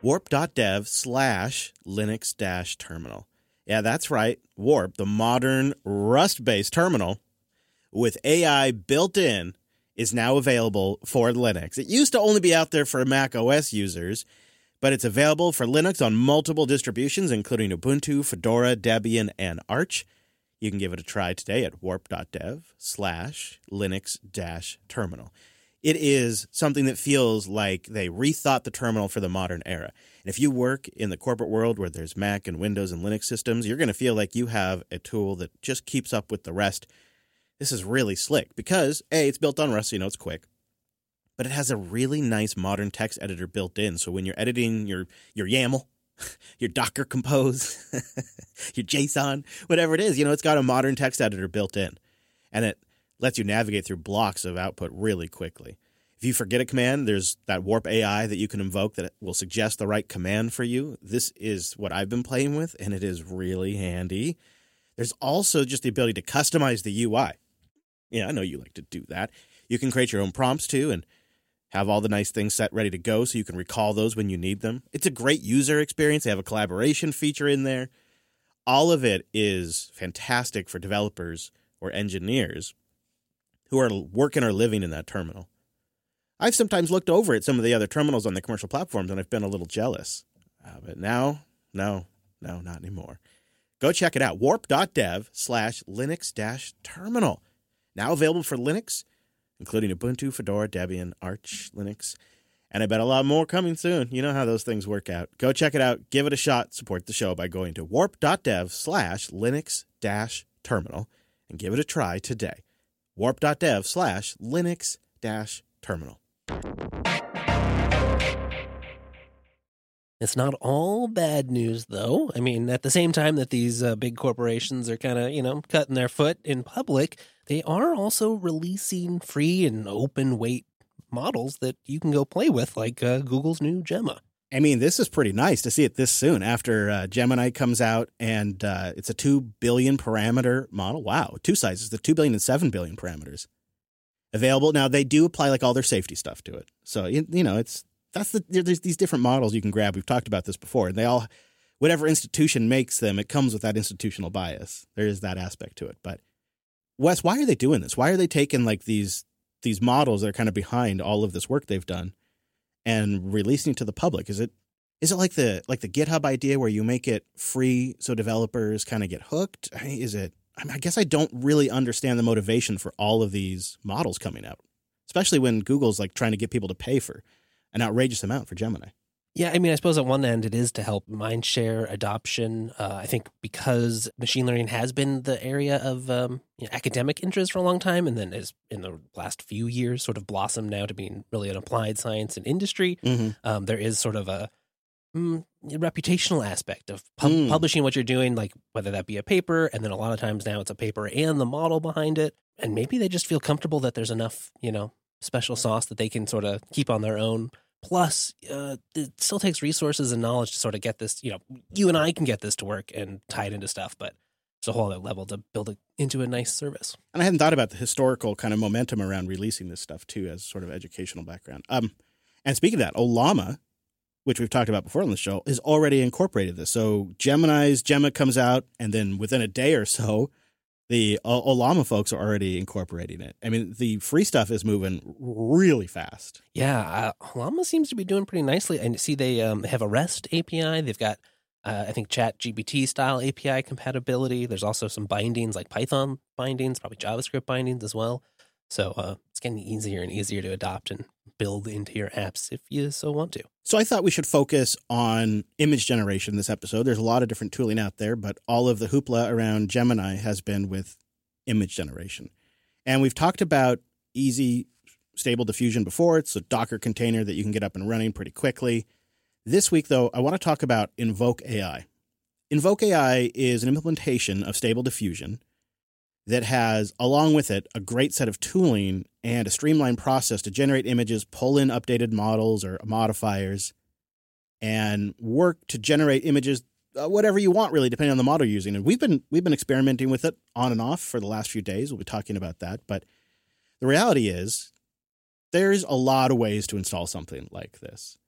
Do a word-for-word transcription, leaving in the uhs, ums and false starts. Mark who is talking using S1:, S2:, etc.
S1: warp.dev slash Linux dash terminal. Yeah, that's right. Warp, the modern Rust-based terminal with A I built in, is now available for Linux. It used to only be out there for Mac O S users, but it's available for Linux on multiple distributions, including Ubuntu, Fedora, Debian, and Arch. You can give it a try today at warp.dev slash Linux dash terminal. It is something that feels like they rethought the terminal for the modern era. And if you work in the corporate world where there's Mac and Windows and Linux systems, you're going to feel like you have a tool that just keeps up with the rest. This is really slick because, A, it's built on Rust, so you know it's quick. But it has a really nice modern text editor built in. So when you're editing your, your YAML, your Docker Compose, your JSON, whatever it is, you know, it's got a modern text editor built in. And it lets you navigate through blocks of output really quickly. If you forget a command, there's that Warp A I that you can invoke that will suggest the right command for you. This is what I've been playing with, and it is really handy. There's also just the ability to customize the U I. Yeah, I know you like to do that. You can create your own prompts, too, and have all the nice things set ready to go so you can recall those when you need them. It's a great user experience. They have a collaboration feature in there. All of it is fantastic for developers or engineers who are working or living in that terminal. I've sometimes looked over at some of the other terminals on the commercial platforms, and I've been a little jealous. Uh, but now, no, no, not anymore. Go check it out. warp.dev slash Linux dash terminal. Now available for Linux, including Ubuntu, Fedora, Debian, Arch, Linux, and I bet a lot more coming soon. You know how those things work out. Go check it out. Give it a shot. Support the show by going to warp.dev slash Linux dash terminal and give it a try today. warp.dev slash Linux dash terminal.
S2: It's not all bad news, though. I mean, at the same time that these uh, big corporations are kind of, you know, cutting their foot in public, they are also releasing free and open weight models that you can go play with, like uh, Google's new Gemma.
S1: I mean, this is pretty nice to see it this soon after uh, Gemini comes out, and uh, it's a two billion parameter model. Wow, two sizes, the two billion and seven billion parameters available. Now, they do apply like all their safety stuff to it. So, you, you know, it's that's the there's these different models you can grab. We've talked about this before, and they all, whatever institution makes them, it comes with that institutional bias. There is that aspect to it. But Wes, why are they doing this? Why are they taking like these these models that are kind of behind all of this work they've done and releasing it to the public? Is it is it like the like the GitHub idea where you make it free so developers kind of get hooked? I mean, is it? I, mean, I guess I don't really understand the motivation for all of these models coming out, especially when Google's like trying to get people to pay for an outrageous amount for Gemini.
S2: Yeah, I mean, I suppose at one end it is to help mindshare adoption. Uh, I think because machine learning has been the area of um, you know, academic interest for a long time, and then has in the last few years sort of blossomed now to being really an applied science and industry.
S1: Mm-hmm.
S2: Um, there is sort of a mm, reputational aspect of pub-
S1: mm.
S2: publishing what you're doing, like whether that be a paper, and then a lot of times now it's a paper and the model behind it. And maybe they just feel comfortable that there's enough, you know, special sauce that they can sort of keep on their own. Plus, uh, it still takes resources and knowledge to sort of get this, you know, you and I can get this to work and tie it into stuff, but it's a whole other level to build it into a nice service.
S1: And I hadn't thought about the historical kind of momentum around releasing this stuff, too, as sort of educational background. Um, and speaking of that, Ollama, which we've talked about before on the show, is already incorporated this. So Gemini's Gemma comes out, and then within a day or so, the o- Ollama folks are already incorporating it. I mean, the free stuff is moving really fast.
S2: Yeah, uh, Ollama seems to be doing pretty nicely. And see, they um, have a REST A P I. They've got, uh, I think, Chat G P T style A P I compatibility. There's also some bindings like Python bindings, probably JavaScript bindings as well. So uh, it's getting easier and easier to adopt and build into your apps if you so want to.
S1: So I thought we should focus on image generation this episode. There's a lot of different tooling out there, but all of the hoopla around Gemini has been with image generation. And we've talked about easy, stable diffusion before. It's a Docker container that you can get up and running pretty quickly. This week, though, I want to talk about Invoke A I. Invoke A I is an implementation of Stable Diffusion that has, along with it, a great set of tooling and a streamlined process to generate images, pull in updated models or modifiers, and work to generate images, uh, whatever you want, really, depending on the model you're using. And we've been we've been experimenting with it on and off for the last few days. We'll be talking about that. But the reality is, there's a lot of ways to install something like this.